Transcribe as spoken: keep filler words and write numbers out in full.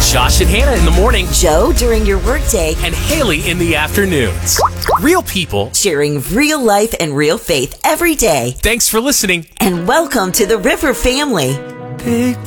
Josh and Hannah in the morning, Joe during your workday, and Haley in the afternoons. Real people sharing real life and real faith every day. Thanks for listening. And welcome to the River family. Take